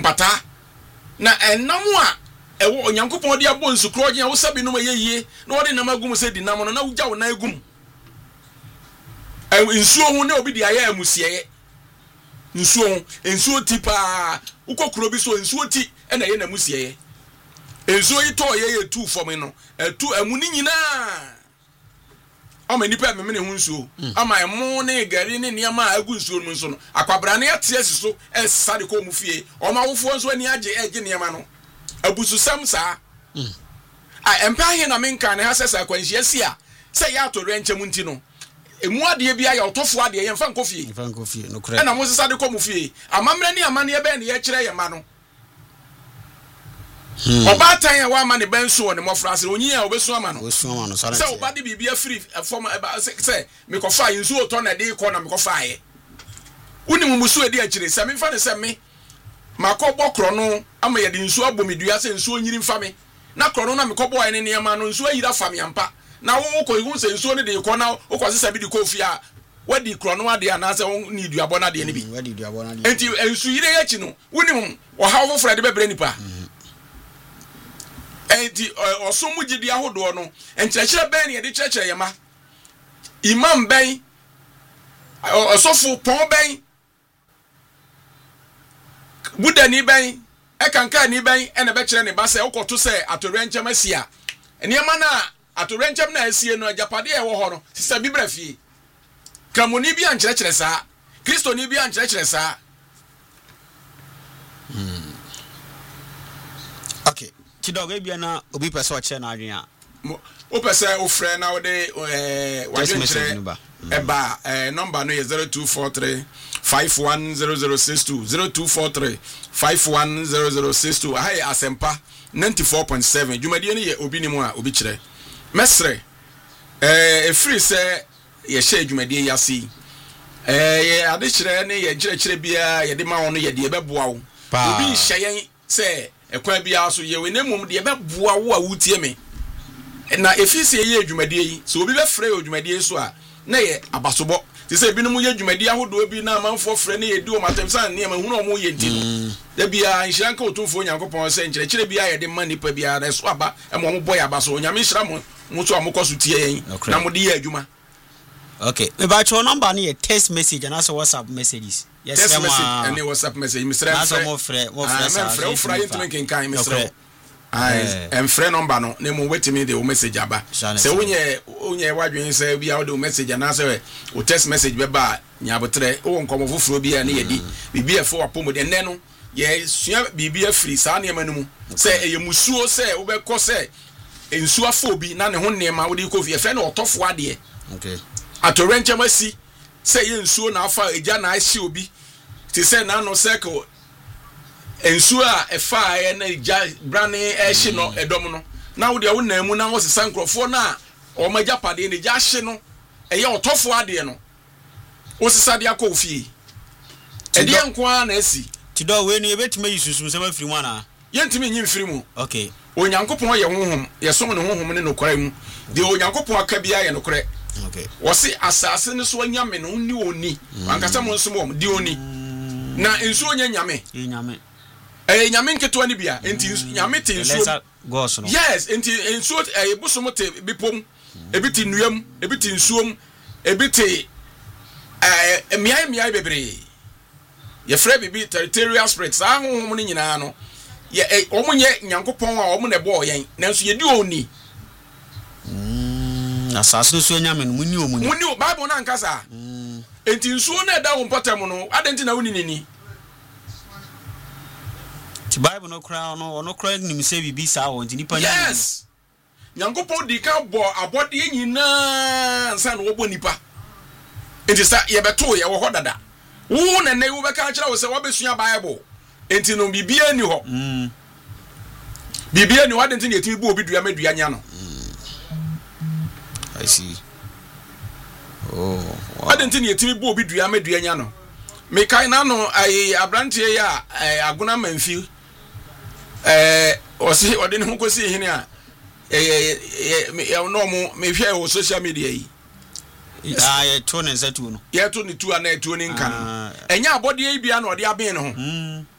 empata na enamu a ewo onyankopon de abo nsukro gye wo sabi no mayeye na wode nam agum se di nam no na wugya wo na agum nsuo hu na obi di aya amusieye nsuo ti pa ukokuro bi so nsuo ti na ye na musieye nsuo yi to ye tu fom no tu amuni nyina ama nipa memene hu nsuo ama emo ne gari ne niama agu nsuo no nso no akwabra ne ate asiso sade ko mu fie o ma wofo nso ani age niama no abusu sam saa empa he na menka ne ha sesa kwanhia sia se ya to renche mu nti no emu ade bia ya otofo ade ye mfa nkofie no kure na mo sesa de ko mu fie amamre ne amane ye be ne ye kire ye ma no oba tan ya wa ma ne ben so ne mofrase onyi ya obesu ama no se oba de bibia free form se me ko fa yinsu oto na de ko na me ko fa ye uni mumusu edi akire se me fa ne se me mako bokro no ama ye de nsu abomidua se nsu onyiri mfa me na kro no na me ko boy ne ne ma no nsu ayira fa me ampa na wo ko ihu se nsu ne de ko na wo ko se bi de ko fia wadi kro no ade ana se ni duabo na de ne bi wadi duabo na de enti nsu yire ya chi no uni mum wo ha wo fra de bebre nipa enti osomu gidi ahodo no enkyerechire ben ye de kyerechire yema imam ben osofu pon ben budani ben ekanka ni ben ene be kyere ne ba se ukoto se atorenchem asia eniema na atorenchem na asie no ajapade e wo ho no sisa bibra fie kamoni bi ankyerechire saa kristo ni bi ankyerechire saa okay Tidog ebia na obi pese o che na adwen a o pese o frɛ na wo de wadwenkyerɛ eba number no ye 0243 510062 0243 510062 ahay asempa 94.7 dwumadie ne ye obi ni mu a obi kyerɛ mesre free sɛ ye hye dwumadie yasi ye ade kyerɛ ne ye kyerɛ bia ye de ma wo no ye de bɛboa wo obi hyeyen sɛ ekwa bia so ye we nemum de bɛboa wo a wutie me na efisi ye adwumadie yi so obi bɛfrɛ adwumadie so a na ye abasobɔ ti sɛ binom ye adwumadie ahodo bi na amanfo frɛ ne ye di o matemsan ne ma hunu o mo ye ntino da bia nhyiranka otumfo Nyankopɔn sɛ nkyerɛkyerɛ bia ye de ma nipa bia na so aba e mo boy aba so onyame nhira mo so amokoso tie yen na mo de ye adwuma. Okay, me ba cho number ne ye text message and also WhatsApp messages. Yes, text message and WhatsApp message misra mo frɛ frɛ internet kan misra em frɛ number no ne mo wetimi de o message aba se wonye wadwen se bia o de o message na se o text message be ba nyabotre o nkomo foforo bia ne yedi bibia fo apom de ne no ye sua bibia free sa ne manumu se eye musuo se wo be ko se ensu afo bi na ne ho ne ma wo de ko fie frɛ no otofo ade okay atorenchem asi se ye nsuo na afa eja na ahye obi ti se na no circle ensuo a efa ye na eja brane ehye no edom no na wo de wo na mu na wo sesa nkrofo na o maja pade ne ja hye no eye otofo ade no wo sesa de akọ ofie ede enko a na asi tido we ni ebetime yisusum se ma firi mu ana yentime nyi mfiri mu okay onyankopon ye honhom ye som ne honhom ne nokora mu de onyankopon aka bia ye nokora okay wose asase ne so nyame no ni oni ankasa mo nso mo di oni na ensuo nya nyame nyame nketo ni bia enti nyame te ensuo yes enti ensuo ebusom te bipom ebiti nuam ebiti nsuom ebiti miai bebre ye frɛ bibi territorial spirits ahonhom ne nyina no ye omunye nyankopon a omu ne bo yen nanso ye di oni asase so nyame no muni bible na nkasa enti nsuo na da wo potem no adenti na woni nini ti bible no kra no ono kra nim se bibi sa wo nti nipa yes nyankopon di ka bo abode nyina nsa no wo bo nipa enti sa ye beto ye wo hodada wo na ne wo be ka kira wo se wo besua bible enti no bibia ni ho bibia ni wo adenti na yetimi bo obi dua madua nya no I see. Oh, wow. Adenti na yetimi bo obi dua madua nya no me kai na no ai abrantie ya aguna manfi osi ode ne ho kosi hene a no mo me hwe o social media yi to ne nzatu no ye to ne tu ana to ne nka no enya abode yi bia na ode aben ne ho